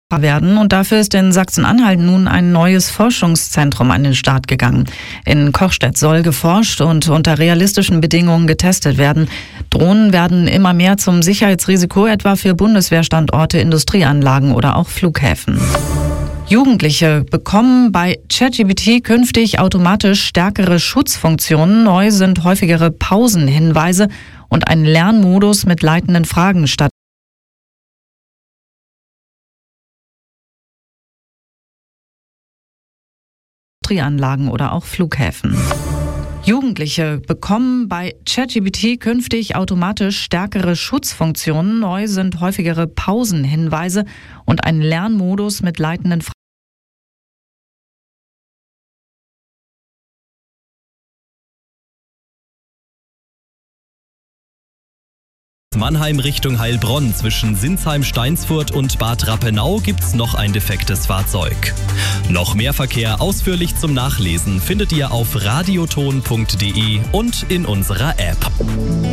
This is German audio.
werden. Und dafür ist in Sachsen-Anhalt nun ein neues Forschungszentrum an den Start gegangen. In Kochstedt soll geforscht und unter realistischen Bedingungen getestet werden. Drohnen werden immer mehr zum Sicherheitsrisiko, etwa für Bundeswehrstandorte, Industrieanlagen oder auch Flughäfen. Jugendliche bekommen bei ChatGPT künftig automatisch stärkere Schutzfunktionen. Neu sind häufigere Pausenhinweise und ein Lernmodus mit leitenden Fragen statt Industrieanlagen oder auch Flughäfen. Jugendliche bekommen bei ChatGPT künftig automatisch stärkere Schutzfunktionen. Neu sind häufigere Pausenhinweise und ein Lernmodus mit leitenden Mannheim Richtung Heilbronn zwischen Sinsheim-Steinsfurt und Bad Rappenau gibt's noch ein defektes Fahrzeug. Noch mehr Verkehr ausführlich zum Nachlesen findet ihr auf radioton.de und in unserer App.